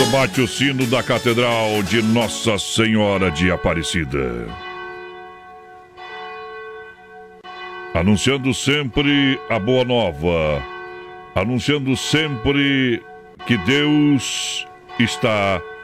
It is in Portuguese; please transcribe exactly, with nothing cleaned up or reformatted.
quando bate o sino da Catedral de Nossa Senhora de Aparecida. Anunciando sempre a boa nova. Anunciando sempre que Deus está